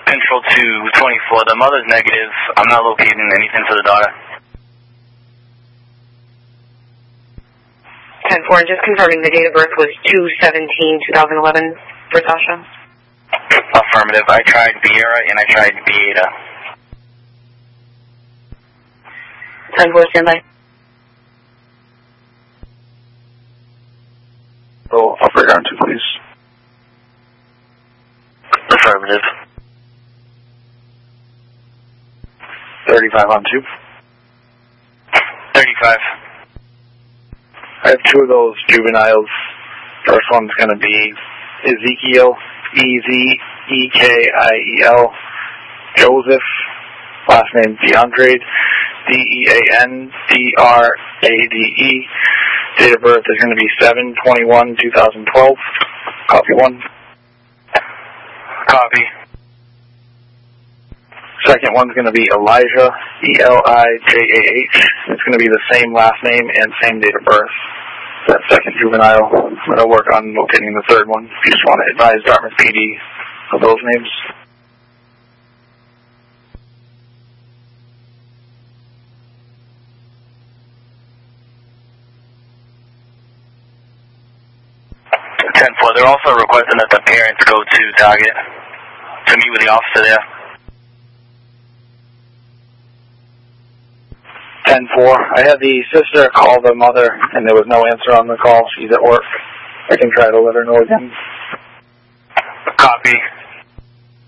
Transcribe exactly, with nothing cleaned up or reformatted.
Control two twenty-four, the mother's negative. I'm not locating anything for the daughter. ten four, and just confirming the date of birth was two seventeen twenty eleven for Sasha. Affirmative. I tried Viera and I tried Vieta. ten four, standby. Oh, operator on two, please. Affirmative. thirty-five on two. thirty-five. I have two of those juveniles. First one's going to be Ezekiel, E Z E K I E L, Joseph, last name DeAndre, D E A N D R A D E. Date of birth is going to be seven twenty-one twenty twelve. Copy one. Copy. Second one's going to be Elijah, E L I J A H. It's going to be the same last name and same date of birth. That second juvenile. I'm going to work on locating the third one. If you just want to advise Dartmouth P D of those names. ten four, they're also requesting that the parents go to Target to meet with the officer there. ten four. I had the sister call the mother, and there was no answer on the call. She's at work. I can try to let her know again. Copy.